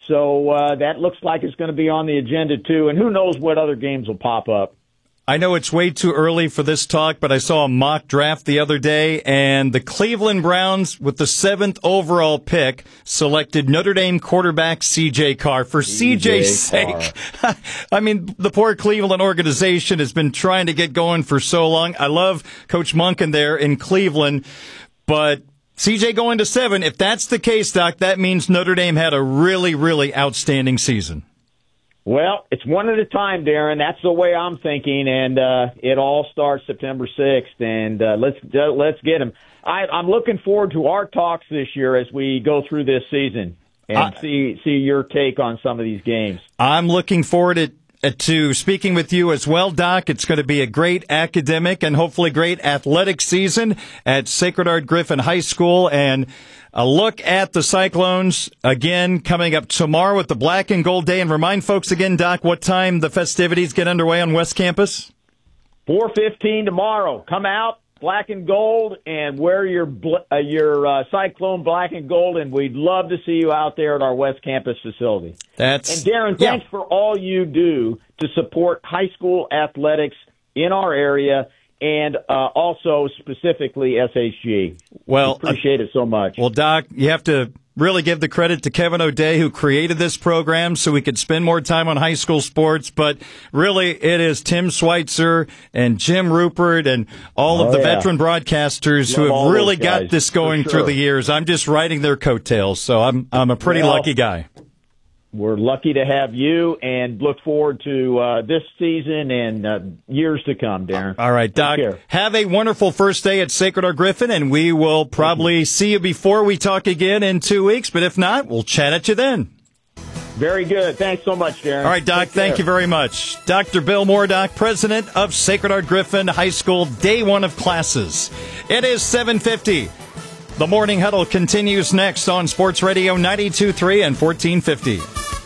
So that looks like it's going to be on the agenda, too. And who knows what other games will pop up. I know it's way too early for this talk, but I saw a mock draft the other day, and the Cleveland Browns, with the 7th overall pick, selected Notre Dame quarterback C.J. Carr. For C.J.'s sake, I mean, the poor Cleveland organization has been trying to get going for so long. I love Coach Monken there in Cleveland, but C.J. going to 7, if that's the case, Doc, that means Notre Dame had a really, really outstanding season. Well, it's one at a time, Darren. That's the way I'm thinking, and it all starts September 6th, and let's get him. I'm looking forward to our talks this year as we go through this season and see your take on some of these games. I'm looking forward to speaking with you as well, Doc. It's going to be a great academic and hopefully great athletic season at Sacred Heart Griffin High School, and a look at the Cyclones again coming up tomorrow with the Black and Gold Day. And remind folks again, Doc, what time the festivities get underway on West Campus? 4:15 tomorrow. Come out, Black and Gold, and wear your Cyclone Black and Gold, and we'd love to see you out there at our West Campus facility. And Darren, thanks for all you do to support high school athletics in our area, and also specifically SHG. Well, appreciate it so much. Well, Doc, you have to really give the credit to Kevin O'Day, who created this program so we could spend more time on high school sports. But really, it is Tim Schweitzer and Jim Rupert and all of the veteran broadcasters who have really got this going through the years. I'm just riding their coattails, so I'm a pretty lucky guy. We're lucky to have you, and look forward to this season and years to come, Darren. All right, Doc. Have a wonderful first day at Sacred Heart Griffin, and we will probably see you before we talk again in 2 weeks. But if not, we'll chat at you then. Very good. Thanks so much, Darren. All right, Doc, thank you very much. Dr. Bill Moore, president of Sacred Heart Griffin High School, day 1 of classes. It is 7:50. The Morning Huddle continues next on Sports Radio 92.3 and 1450.